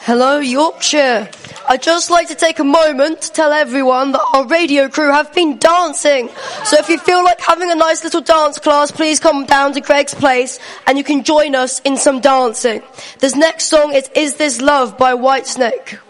Hello, Yorkshire. I'd just like to take a moment to tell everyone that our radio crew have been dancing. So if you feel like having a nice little dance class, please come down to Greg's Place and you can join us in some dancing. This next song is This Love by Whitesnake.